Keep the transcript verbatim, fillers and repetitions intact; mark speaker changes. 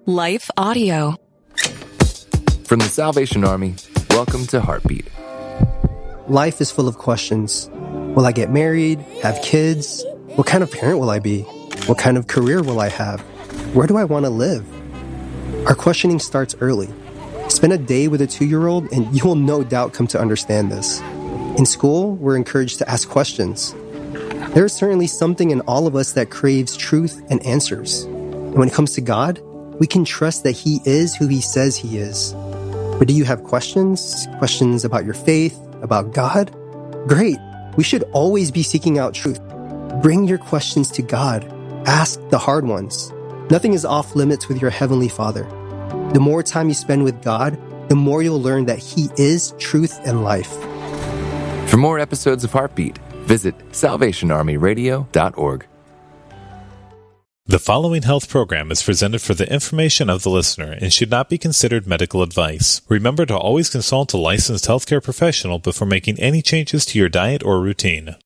Speaker 1: Life Audio.
Speaker 2: From the Salvation Army, welcome to Heartbeat.
Speaker 3: Life is full of questions. Will I get married? Have kids? What kind of parent will I be? What kind of career will I have? Where do I want to live? Our questioning starts early. Spend a day with a two-year-old and you will no doubt come to understand this. In school, we're encouraged to ask questions. There is certainly something in all of us that craves truth and answers. And when it comes to God, we can trust that He is who He says He is. But do you have questions? Questions about your faith? About God? Great. We should always be seeking out truth. Bring your questions to God. Ask the hard ones. Nothing is off limits with your Heavenly Father. The more time you spend with God, the more you'll learn that He is truth and life.
Speaker 2: For more episodes of Heartbeat, visit salvation army radio dot org.
Speaker 4: The following health program is presented for the information of the listener and should not be considered medical advice. Remember to always consult a licensed healthcare professional before making any changes to your diet or routine.